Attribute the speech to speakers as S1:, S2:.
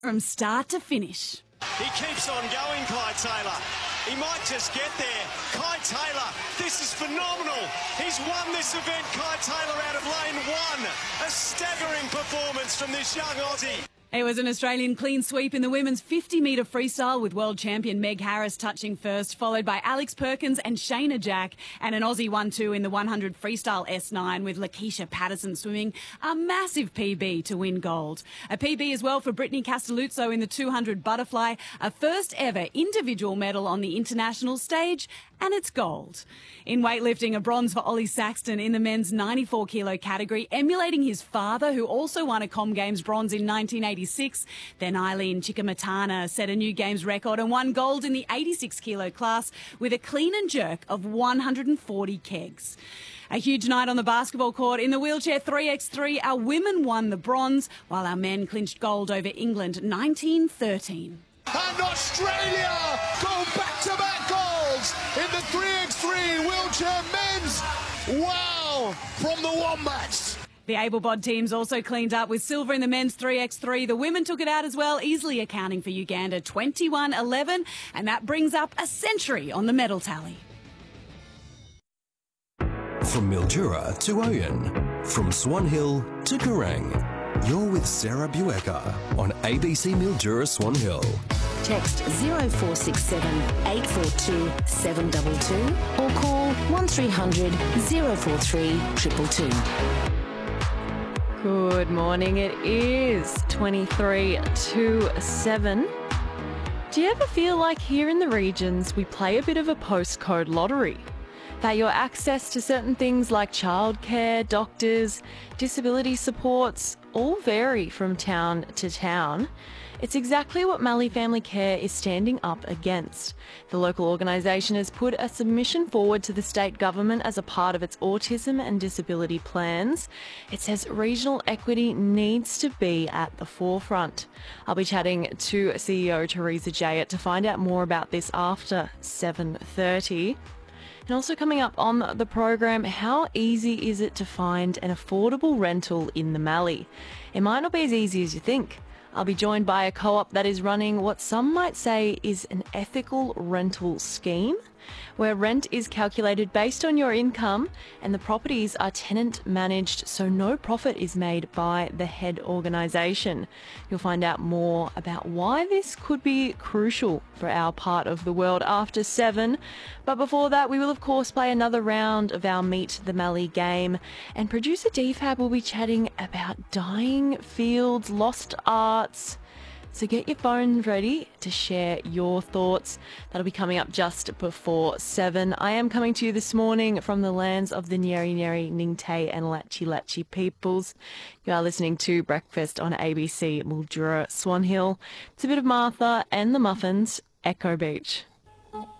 S1: from start to finish.
S2: He keeps on going, Kai Taylor. He might just get there. Kai Taylor, this is phenomenal. He's won this event, Kai Taylor, out of lane 1. A staggering performance from this young Aussie.
S1: It was an Australian clean sweep in the women's 50-metre freestyle with world champion Meg Harris touching first, followed by Alex Perkins and Shayna Jack, and an Aussie 1-2 in the 100 freestyle S9 with Lakeisha Patterson swimming a massive PB to win gold. A PB as well for Brittany Castelluzzo in the 200 butterfly, a first ever individual medal on the international stage, and it's gold. In weightlifting, a bronze for Ollie Saxton in the men's 94-kilo category, emulating his father, who also won a Com Games bronze in 1986. Then Eileen Chikamatana set a new Games record and won gold in the 86-kilo class with a clean and jerk of 140 kegs. A huge night on the basketball court. In the wheelchair 3x3, our women won the bronze, while our men clinched gold over England 19-13.
S3: And Australia go back-to-back golds in the 3x3 wheelchair men's. Wow, from the Wombats.
S1: The able-bod teams also cleaned up with silver in the men's 3x3. The women took it out as well, easily accounting for Uganda 21-11, and that brings up a century on the medal tally.
S4: From Mildura to Oyen, from Swan Hill to Kerrang, you're with Sarah Buecker on ABC Mildura Swan Hill.
S5: Text 0467 842 722 or call 1300 043 222.
S6: Good morning. It is 23 to 7. Do you ever feel like here in the regions we play a bit of a postcode lottery? That your access to certain things like childcare, doctors, disability supports all vary from town to town. It's exactly what Mallee Family Care is standing up against. The local organisation has put a submission forward to the state government as a part of its autism and disability plans. It says regional equity needs to be at the forefront. I'll be chatting to CEO Teresa Jayett to find out more about this after 7:30. And also coming up on the program, how easy is it to find an affordable rental in the Mallee? It might not be as easy as you think. I'll be joined by a co-op that is running what some might say is an ethical rental scheme, where rent is calculated based on your income and the properties are tenant managed, so no profit is made by the head organisation. You'll find out more about why this could be crucial for our part of the world after 7. But before that, we will of course play another round of our Meet the Mallee game, and producer DFAB will be chatting about dying fields, lost arts. So get your phones ready to share your thoughts. That'll be coming up just before 7. I am coming to you this morning from the lands of the Nyeri Nyeri, Ningtay and Latchi Latchi peoples. You are listening to Breakfast on ABC Mildura Swan Hill. It's a bit of Martha and the Muffins, Echo Beach.